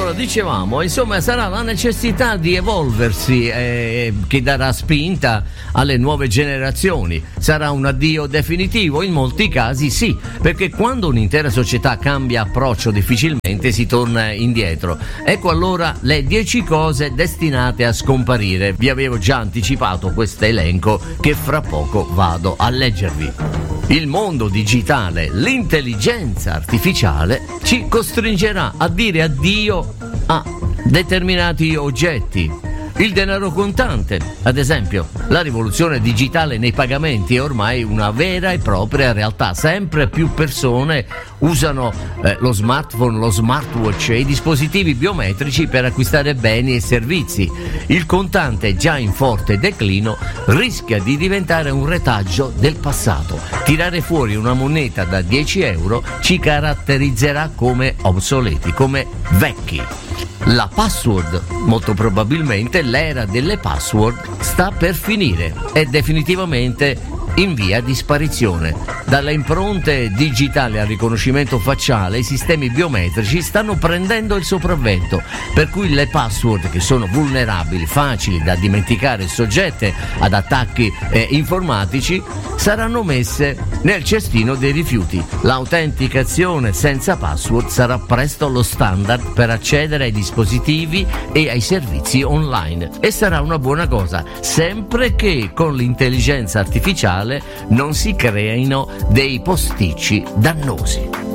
Allora, dicevamo, insomma, sarà la necessità di evolversi che darà spinta alle nuove generazioni. Sarà un addio definitivo? In molti casi sì, perché quando un'intera società cambia approccio difficilmente si torna indietro. Ecco allora le 10 cose destinate a scomparire. Vi avevo già anticipato questo elenco che fra poco vado a leggervi. Il mondo digitale, l'intelligenza artificiale ci costringerà a dire addio a determinati oggetti. Il denaro contante, ad esempio. La rivoluzione digitale nei pagamenti è ormai una vera e propria realtà. Sempre più persone usano lo smartphone, lo smartwatch e i dispositivi biometrici per acquistare beni e servizi. Il contante, già in forte declino, rischia di diventare un retaggio del passato. Tirare fuori una moneta da 10 euro ci caratterizzerà come obsoleti, come vecchi. La password, molto probabilmente l'era delle password sta per finire, è definitivamente in via di sparizione. Dalle impronte digitali al riconoscimento facciale, i sistemi biometrici stanno prendendo il sopravvento, per cui le password, che sono vulnerabili, facili da dimenticare e soggette ad attacchi informatici, saranno messe nel cestino dei rifiuti. L'autenticazione senza password sarà presto lo standard per accedere ai dispositivi e ai servizi online, e sarà una buona cosa, sempre che con l'intelligenza artificiale non si creino dei posticci dannosi.